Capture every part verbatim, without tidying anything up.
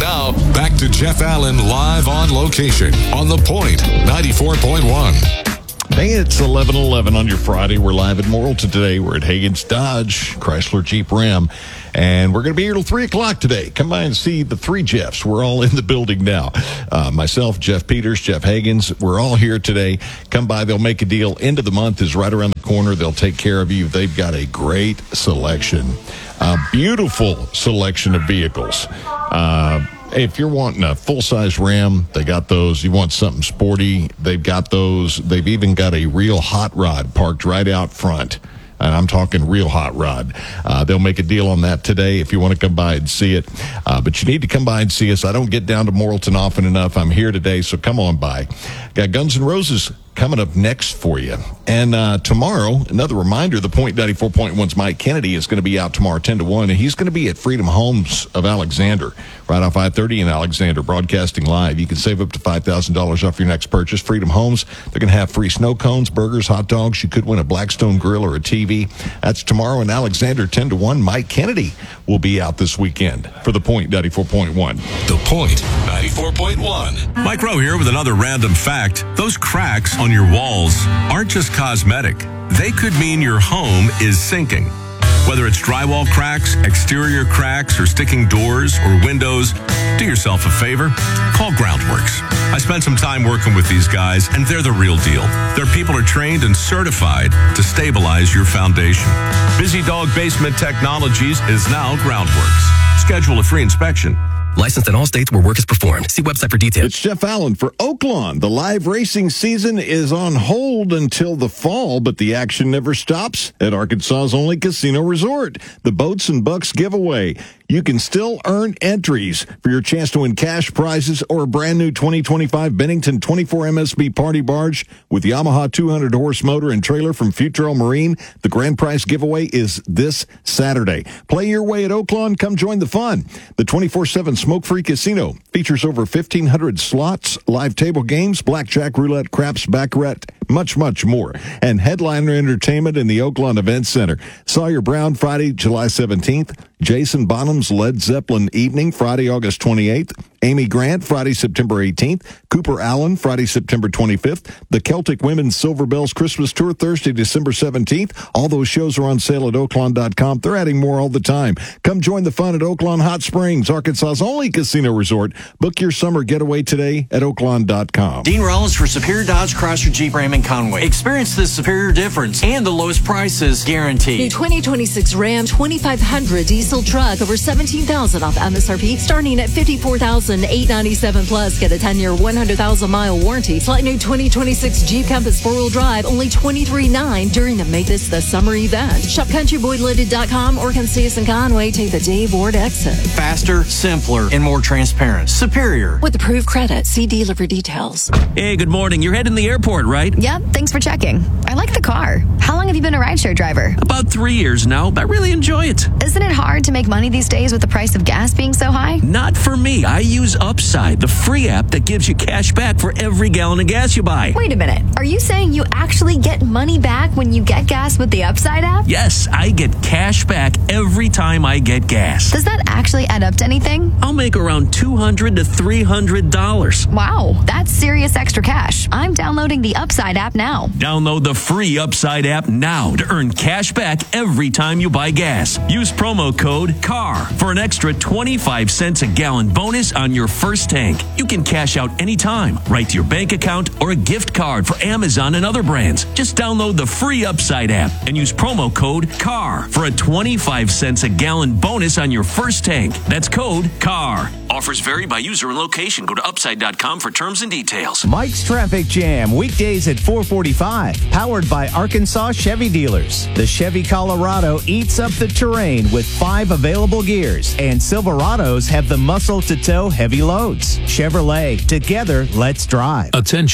Now, back to Jeff Allen live on location on The Point, ninety-four point one. Hey, it's eleven eleven on your Friday. We're live at Morrill today. We're at Hagen's Dodge, Chrysler Jeep Ram. And we're going to be here till three o'clock today. Come by and see the three Jeffs. We're all in the building now. Uh, myself, Jeff Peters, Jeff Hagens. We're all here today. Come by. They'll make a deal. End of the month is right around the corner. They'll take care of you. They've got a great selection. A beautiful selection of vehicles. Uh, if you're wanting a full-size Ram, they got those. You want something sporty, they've got those. They've even got a real hot rod parked right out front. And I'm talking real hot rod. Uh, they'll make a deal on that today if you want to come by and see it. Uh, but you need to come by and see us. I don't get down to Morrilton often enough. I'm here today, so come on by. Got Guns N' Roses coming up next for you. And uh, tomorrow, another reminder, the Point ninety-four point one's Mike Kennedy is going to be out tomorrow ten to one, and he's going to be at Freedom Homes of Alexander, right off I thirty in Alexander, broadcasting live. You can save up to five thousand dollars off your next purchase. Freedom Homes, they're going to have free snow cones, burgers, hot dogs. You could win a Blackstone grill or a T V. That's tomorrow in Alexander, ten to one. Mike Kennedy will be out this weekend for the Point ninety-four point one. The Point ninety-four point one. Mike Rowe here with another random fact. Those cracks on your walls aren't just cosmetic. They could mean your home is sinking. Whether it's drywall cracks, exterior cracks, or sticking doors or windows, do yourself a favor. Call Groundworks. I spent some time working with these guys, and they're the real deal. Their people are trained and certified to stabilize your foundation. Busy Dog Basement Technologies is now Groundworks. Schedule a free inspection. Licensed in all states where work is performed. See website for details. It's Jeff Allen for Oaklawn. The live racing season is on hold until the fall, but the action never stops at Arkansas's only casino resort, the Boats and Bucks giveaway. You can still earn entries for your chance to win cash prizes or a brand new twenty twenty-five Bennington twenty-four M S B party barge with Yamaha two hundred horse motor and trailer from Futrell Marine. The grand prize giveaway is this Saturday. Play your way at Oaklawn. Come join the fun. The twenty-four seven smoke-free casino features over fifteen hundred slots, live table games, blackjack, roulette, craps, baccarat, much, much more. And headliner entertainment in the Oaklawn Event Center. Sawyer Brown, Friday, July seventeenth. Jason Bonham's Led Zeppelin Evening, Friday, August twenty-eighth. Amy Grant, Friday, September eighteenth. Cooper Allen, Friday, September twenty-fifth. The Celtic Women's Silver Bells Christmas Tour, Thursday, December seventeenth. All those shows are on sale at Oaklawn dot com. They're adding more all the time. Come join the fun at Oaklawn Hot Springs, Arkansas's only casino resort. Book your summer getaway today at Oaklawn dot com. Dean Rollins for Superior Dodge, Chrysler, Jeep, Ram, and Conway. Experience the superior difference and the lowest prices guaranteed. New twenty twenty-six Ram twenty-five hundred diesel truck over seventeen thousand dollars off M S R P, starting at fifty-four thousand eight hundred ninety-seven dollars plus. Get a ten-year, one hundred thousand mile warranty. Select new twenty twenty-six Jeep Compass four-wheel drive, only twenty-three thousand nine hundred during the Make This the Summer event. Shop country boy limited dot com or come see us in Conway. Take the Dave Ward exit. Faster, simpler, and more transparent. Superior. With approved credit, see dealer for details. Hey, good morning. You're heading to the airport, right? Yep, thanks for checking. I like the car. How long have you been a rideshare driver? About three years now. I really enjoy it. Isn't it hard to make money these days with the price of gas being so high? Not for me. I use Upside, the free app that gives you cash back for every gallon of gas you buy. Wait a minute. Are you saying you actually get money back when you get gas with the Upside app? Yes, I get cash back every time I get gas. Does that actually add up to anything? I'll make around two hundred to three hundred dollars. Wow, that's serious extra cash. I'm downloading the Upside app now. Download the free Upside app now to earn cash back every time you buy gas. Use promo code C A R for an extra twenty-five cents a gallon bonus on your first tank. You can cash out anytime, right to your bank account, or a gift card for Amazon and other brands. Just download the free Upside app and use promo code C A R for a twenty-five cents a gallon bonus on your first tank. That's code C A R. Offers vary by user and location. Go to upside dot com for terms and details. Mike's Traffic Jam, weekdays at four forty-five. Powered by Arkansas Chevy Dealers. The Chevy Colorado eats up the terrain with five available gears, and Silverados have the muscle to tow heavy loads. Chevrolet, together, let's drive. Attention.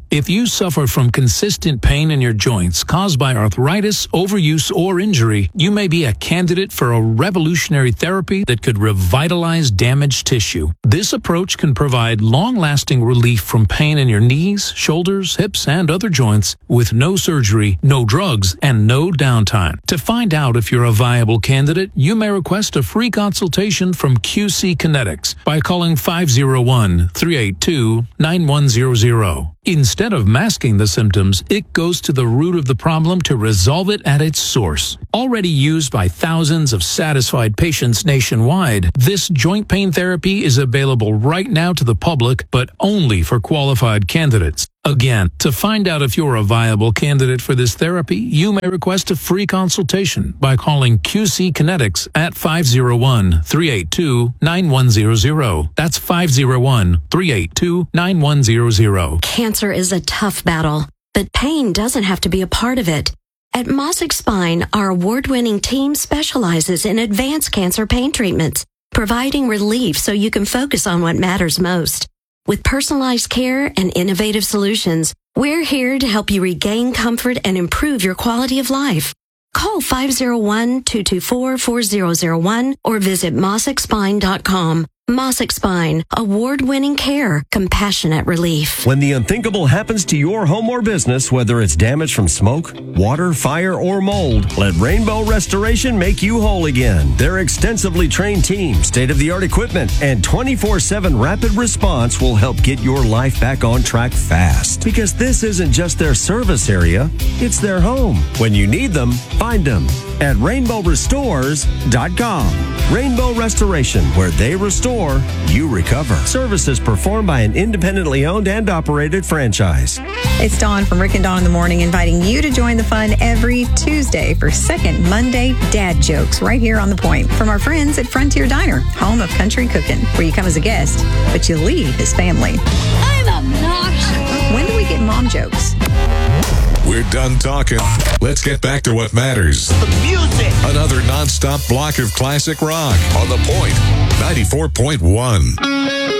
If you suffer from consistent pain in your joints caused by arthritis, overuse, or injury, you may be a candidate for a revolutionary therapy that could revitalize damaged tissue. This approach can provide long-lasting relief from pain in your knees, shoulders, hips, and other joints with no surgery, no drugs, and no downtime. To find out if you're a viable candidate, you may request a free consultation from Q C Kinetics by calling five oh one, three eight two, nine one zero zero. Instead of masking the symptoms, it goes to the root of the problem to resolve it at its source. Already used by thousands of satisfied patients nationwide, this joint pain therapy is available right now to the public, but only for qualified candidates. Again, to find out if you're a viable candidate for this therapy, you may request a free consultation by calling Q C Kinetics at five oh one, three eight two, nine one zero zero. That's five oh one, three eight two, nine one zero zero. Cancer is a tough battle, but pain doesn't have to be a part of it. At Mossick Spine, our award-winning team specializes in advanced cancer pain treatments, providing relief so you can focus on what matters most. With personalized care and innovative solutions, we're here to help you regain comfort and improve your quality of life. Call five oh one, two two four, four oh oh one or visit mossick spine dot com. Mossick Spine, award-winning care, compassionate relief. When the unthinkable happens to your home or business, whether it's damage from smoke, water, fire, or mold, let Rainbow Restoration make you whole again. Their extensively trained team, state-of-the-art equipment, and twenty-four seven rapid response will help get your life back on track fast. Because this isn't just their service area, it's their home. When you need them, find them at rainbow restores dot com. Rainbow Restoration, where they restore, you recover. Services performed by an independently owned and operated franchise. It's Dawn from Rick and Dawn in the Morning, inviting you to join the fun every Tuesday for Second Monday Dad Jokes right here on The Point from our friends at Frontier Diner, home of country cooking, where you come as a guest, but you leave as family. I'm obnoxious. When do we get mom jokes? We're done talking. Let's get back to what matters. The music. Another nonstop block of classic rock on The Point, ninety-four point one.